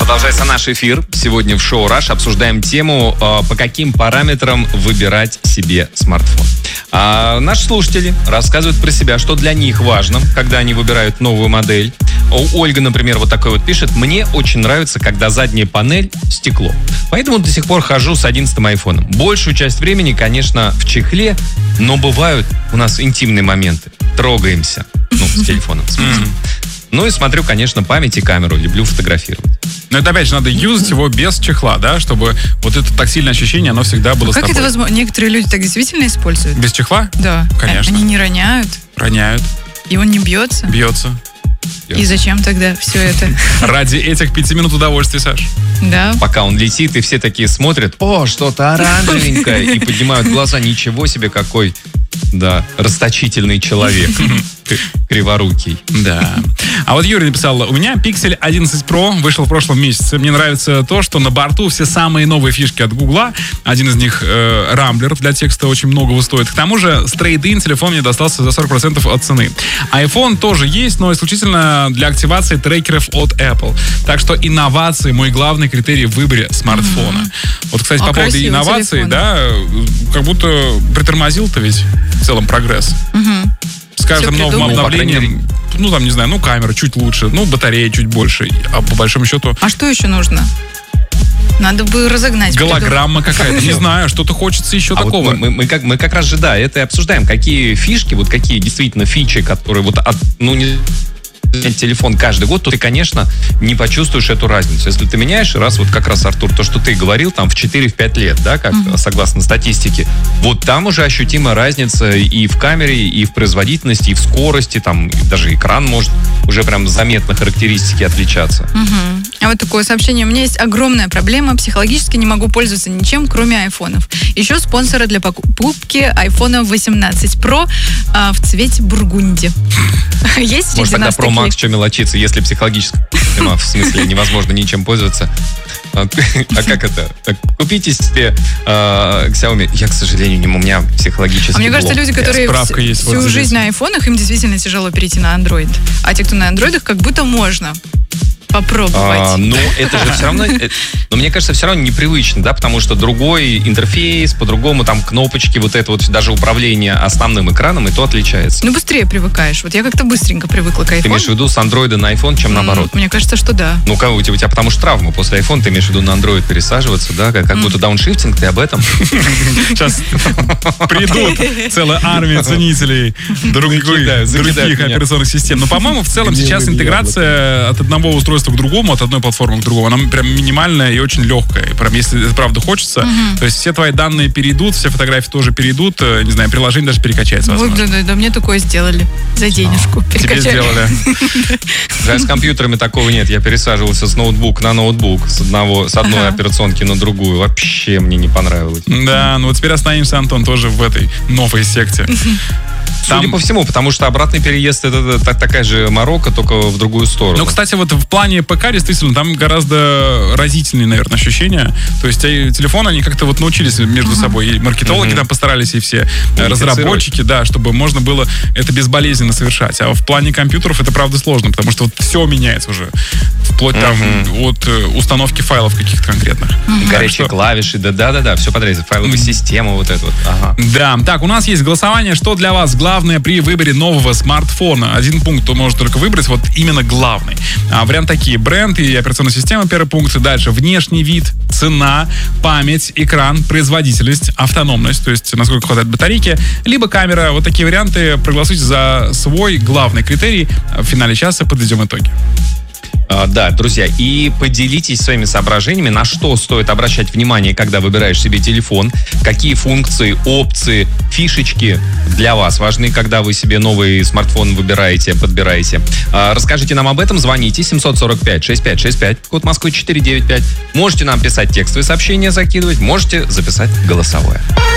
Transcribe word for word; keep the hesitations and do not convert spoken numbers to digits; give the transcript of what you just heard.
Продолжается наш эфир. Сегодня в шоу «Раш» обсуждаем тему, по каким параметрам выбирать себе смартфон. А наши слушатели рассказывают про себя, что для них важно, когда они выбирают новую модель. Ольга, например, вот такой вот пишет: «Мне очень нравится, когда задняя панель — стекло. Поэтому до сих пор хожу с одиннадцатым айфоном. Большую часть времени, конечно, в чехле, но бывают у нас интимные моменты. Трогаемся». Ну, с телефоном, в смысле. Ну и смотрю, конечно, память и камеру. Люблю фотографировать. Но это, опять же, надо юзать его без чехла, да, чтобы вот это тактильное ощущение, оно всегда было а с тобой. Как это возможно? Некоторые люди так действительно используют? Без чехла? Да. Конечно. Они не роняют. Роняют. И он не бьется? Бьется. И зачем тогда все это? Ради этих пяти минут удовольствия, Саш. Да. Пока он летит, и все такие смотрят: о, что-то оранжевенькое, и поднимают глаза: ничего себе, какой, да, расточительный человек. Криворукий. Да. А вот Юрий написал: у меня Pixel одиннадцать Pro вышел в прошлом месяце. Мне нравится то, что на борту все самые новые фишки от Гугла. Один из них э, Rambler для текста очень многого стоит. К тому же с трейд-ин телефон мне достался за сорок процентов от цены. iPhone тоже есть, но исключительно для активации трекеров от Apple. Так что инновации — мой главный критерий в выборе смартфона. Mm-hmm. Вот, кстати, а по поводу инноваций, телефон. Да, как будто притормозил-то ведь в целом прогресс. Mm-hmm. С каждым новым обновлением, ну, там, не знаю, ну, камера чуть лучше, ну, батарея чуть больше, а по большому счету... А что еще нужно? Надо бы разогнать. Голограмма какая-то, не знаю, что-то хочется еще а такого. Вот мы, мы, как, мы как раз же, да, это и обсуждаем, какие фишки, вот какие действительно фичи, которые вот, от, ну, не... телефон каждый год, то ты, конечно, не почувствуешь эту разницу. Если ты меняешь раз, вот как раз, Артур, то, что ты говорил, там в четыре-пять лет, да, как mm-hmm. согласно статистике, вот там уже ощутима разница и в камере, и в производительности, и в скорости, там даже экран может уже прям заметно характеристики отличаться. Mm-hmm. А вот такое сообщение: у меня есть огромная проблема, психологически не могу пользоваться ничем, кроме айфонов. Еще спонсора для покупки iPhone восемнадцать Pro а, в цвете бургунди. Есть среди Может, тогда нас Pro Max что мелочиться, если психологически, в смысле, невозможно ничем пользоваться. А как это? Купите себе э, Xiaomi. Я, к сожалению, не у меня психологический А мне кажется, люди, которые всю, всю жизнь на айфонах, им действительно тяжело перейти на Android. А те, кто на андроидах, как будто можно попробовать. А, ну, это же все равно... Это, но мне кажется, все равно непривычно, да, потому что другой интерфейс, по-другому там кнопочки, вот это вот даже управление основным экраном, и то отличается. Ну, быстрее привыкаешь. Вот я как-то быстренько привыкла к iPhone. Ты имеешь в виду с андроида на iPhone, чем наоборот? Mm, мне кажется, что да. Ну, как у тебя, у тебя потому что травма после iPhone, ты имеешь в виду на Android пересаживаться, да, как, как mm. будто дауншифтинг, ты об этом? Сейчас придут целая армия ценителей других операционных систем. Но, по-моему, в целом сейчас интеграция от одного устройства к другому, от одной платформы к другому, она прям минимальная и очень легкая. И прям, если это правда хочется, uh-huh. то есть все твои данные перейдут, все фотографии тоже перейдут, не знаю, приложение даже перекачается, возможно. Ой, да, да, да, мне такое сделали за денежку. А, тебе сделали. Да, с компьютерами такого нет. Я пересаживался с ноутбука на ноутбук, с одного, с одной операционки на другую. Вообще мне не понравилось. Да, ну вот теперь останемся, Антон, тоже в этой новой секте. Судя Там... по всему, потому что обратный переезд — это, это, это такая же морока, только в другую сторону. Ну, кстати, вот в плане ПК действительно там гораздо разительнее, наверное, ощущения. То есть телефоны, они как-то вот научились между uh-huh. собой. И маркетологи uh-huh. там постарались, и все разработчики, да, чтобы можно было это безболезненно совершать. А в плане компьютеров это, правда, сложно, потому что вот все меняется уже. Вплоть uh-huh. там от установки файлов каких-то конкретных. Uh-huh. Горячие что... клавиши, да-да-да, все подряд. Файловая uh-huh. система вот эта вот. Ага. Да, так, у нас есть голосование. Что для вас главное при выборе нового смартфона? Один пункт кто может только выбрать, вот именно главный. А, вариант такие: бренд и операционная система, первый пункт. Дальше внешний вид, цена, память, экран, производительность, автономность, то есть насколько хватает батарейки, либо камера. Вот такие варианты. Проголосуйте за свой главный критерий. В финале часа подведем итоги. Да, друзья, и поделитесь своими соображениями, на что стоит обращать внимание, когда выбираешь себе телефон, какие функции, опции, фишечки для вас важны, когда вы себе новый смартфон выбираете, подбираете. Расскажите нам об этом, звоните семь сорок пять шестьдесят пять шестьдесят пять, код Москвы четыреста девяносто пять. Можете нам писать текстовые сообщения, закидывать, можете записать голосовое.